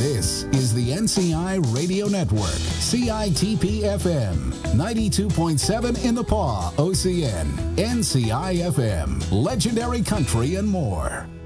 This is the NCI Radio Network, CITP FM, 92.7 in the Paw, OCN, NCI FM, Legendary Country and more.